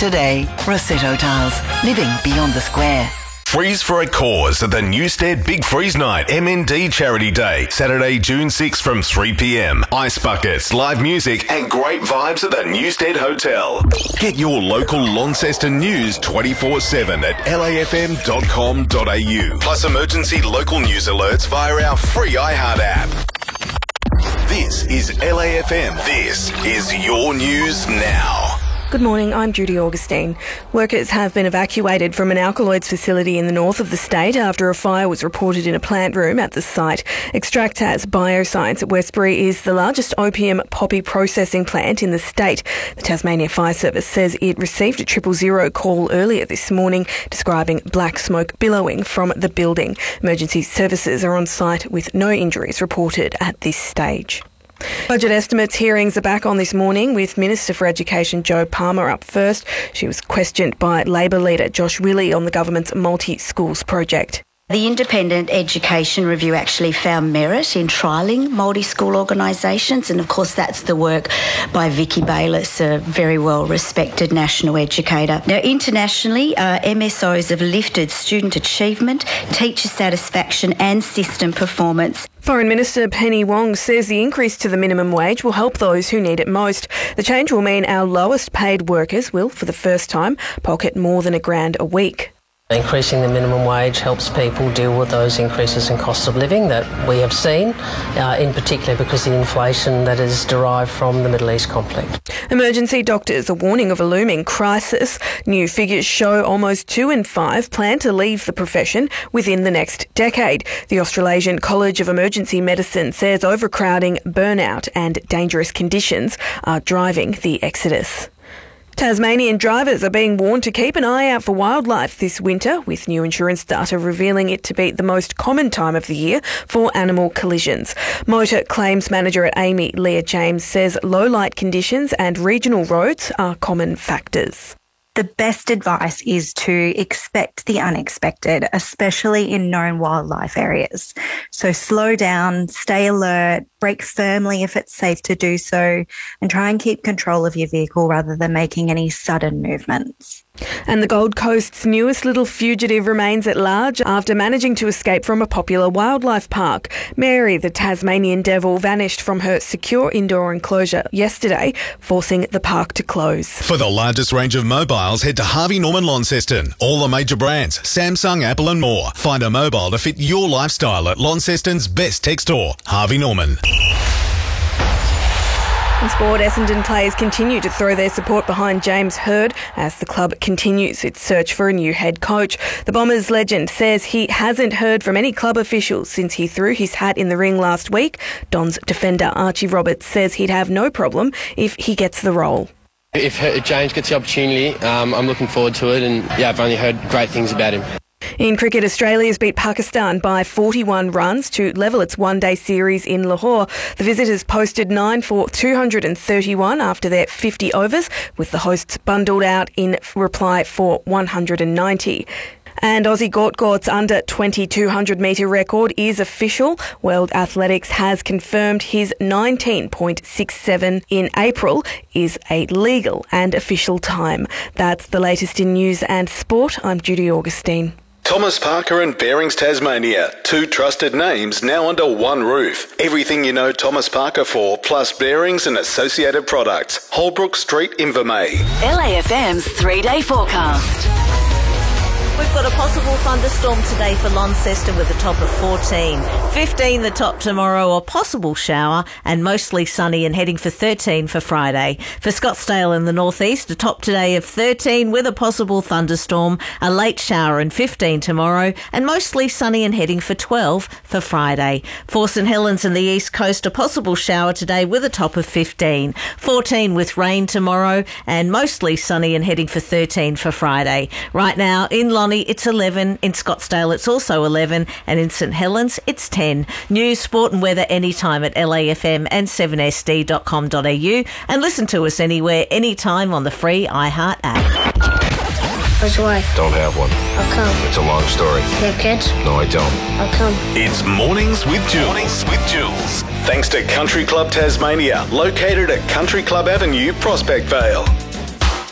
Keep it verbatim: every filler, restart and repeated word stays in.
Today, Rossetto Tiles, living beyond the square. Freeze for a cause at the Newstead Big Freeze Night M N D Charity Day, Saturday, June sixth from three p m. Ice buckets, live music and great vibes at the Newstead Hotel. Get your local Launceston news twenty-four seven at L A F M dot com dot a u. Plus emergency local news alerts via our free iHeart app. This is L A F M. This is your news now. Good morning, I'm Judy Augustine. Workers have been evacuated from an alkaloids facility in the north of the state after a fire was reported in a plant room at the site. Extractas Bioscience at Westbury is the largest opium poppy processing plant in the state. The Tasmania Fire Service says it received a triple zero call earlier this morning describing black smoke billowing from the building. Emergency services are on site with no injuries reported at this stage. Budget estimates hearings are back on this morning with Minister for Education Jo Palmer up first. She was questioned by Labor leader Josh Willey on the government's multi-schools project. The Independent Education Review actually found merit in trialling multi-school organisations, and of course that's the work by Vicky Bayliss, a very well-respected national educator. Now, internationally, uh, M S Os have lifted student achievement, teacher satisfaction and system performance. Foreign Minister Penny Wong says the increase to the minimum wage will help those who need it most. The change will mean our lowest paid workers will, for the first time, pocket more than a grand a week. Increasing the minimum wage helps people deal with those increases in cost of living that we have seen, uh, in particular because of the inflation that is derived from the Middle East conflict. Emergency doctors are warning of a looming crisis. New figures show almost two in five plan to leave the profession within the next decade. The Australasian College of Emergency Medicine says overcrowding, burnout and dangerous conditions are driving the exodus. Tasmanian drivers are being warned to keep an eye out for wildlife this winter, with new insurance data revealing it to be the most common time of the year for animal collisions. Motor claims manager at A M I, Leah James, says low light conditions and regional roads are common factors. The best advice is to expect the unexpected, especially in known wildlife areas. So slow down, stay alert, brake firmly if it's safe to do so, and try and keep control of your vehicle rather than making any sudden movements. And the Gold Coast's newest little fugitive remains at large after managing to escape from a popular wildlife park. Mary, the Tasmanian devil, vanished from her secure indoor enclosure yesterday, forcing the park to close. For the largest range of mobiles, head to Harvey Norman Launceston. All the major brands, Samsung, Apple and more. Find a mobile to fit your lifestyle at Launceston's best tech store, Harvey Norman. In sport, Essendon players continue to throw their support behind James Hird as the club continues its search for a new head coach. The Bombers legend says he hasn't heard from any club officials since he threw his hat in the ring last week. Don's defender Archie Roberts says he'd have no problem if he gets the role. If James gets the opportunity, um, I'm looking forward to it, and yeah, I've only heard great things about him. In cricket, Australia's beat Pakistan by forty-one runs to level its one-day series in Lahore. The visitors posted nine for two hundred thirty-one after their fifty overs, with the hosts bundled out in reply for one hundred ninety. And Aussie Gortgort's under twenty-two hundred metre record is official. World Athletics has confirmed his nineteen point six seven in April is a legal and official time. That's the latest in news and sport. I'm Judy Augustine. Thomas Parker and Bearings Tasmania, two trusted names now under one roof. Everything you know Thomas Parker for, plus bearings and associated products. Holbrook Street, Invermay. L A F M's three-day forecast. We've got a possible thunderstorm today for Launceston with a top of fourteen. fifteen the top tomorrow, a possible shower, and mostly sunny and heading for thirteen for Friday. For Scottsdale in the northeast, a top today of thirteen with a possible thunderstorm, a late shower and fifteen tomorrow, and mostly sunny and heading for twelve for Friday. For St Helens and the east coast, a possible shower today with a top of fifteen. fourteen with rain tomorrow, and mostly sunny and heading for thirteen for Friday. Right now in Lonnie, it's eleven. In Scottsdale, it's also eleven. And in St Helens, it's ten. News, sport and weather anytime at L A F M and seven S D dot com dot a u. And listen to us anywhere, anytime on the free iHeart app. Where's your wife? Don't have one. How come? It's a long story. You have kids? No, I don't. How come? It's Mornings with Jules. Mornings with Jules. Thanks to Country Club Tasmania, located at Country Club Avenue, Prospect Vale.